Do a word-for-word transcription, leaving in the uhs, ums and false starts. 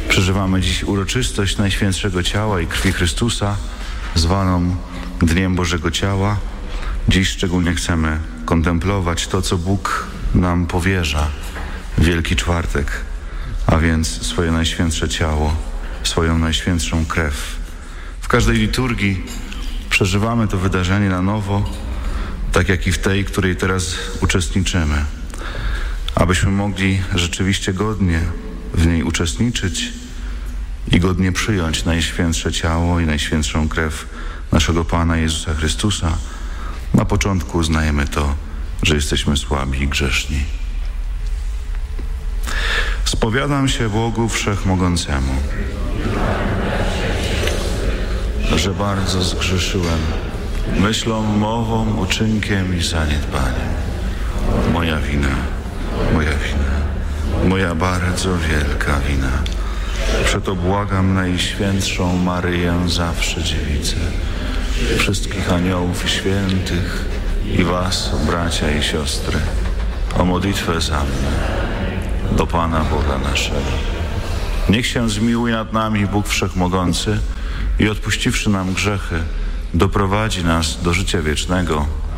Przeżywamy dziś uroczystość Najświętszego Ciała i Krwi Chrystusa, zwaną Dniem Bożego Ciała. Dziś szczególnie chcemy kontemplować to, co Bóg nam powierza, Wielki Czwartek, a więc swoje Najświętsze Ciało, swoją Najświętszą krew. W każdej liturgii przeżywamy to wydarzenie na nowo, tak jak i w tej, której teraz uczestniczymy, abyśmy mogli rzeczywiście godnie w niej uczestniczyć i godnie przyjąć Najświętsze Ciało i Najświętszą krew naszego Pana Jezusa Chrystusa. Na początku uznajemy to, że jesteśmy słabi i grzeszni. Spowiadam się Bogu Wszechmogącemu, że bardzo zgrzeszyłem myślą, mową, uczynkiem i zaniedbaniem. Moja wina, moja wina, moja bardzo wielka wina. Przeto błagam Najświętszą Maryję, zawsze Dziewicę, wszystkich aniołów i świętych i was, bracia i siostry, o modlitwę za mnie do Pana Boga naszego. Niech się zmiłuje nad nami Bóg Wszechmogący i odpuściwszy nam grzechy, doprowadzi nas do życia wiecznego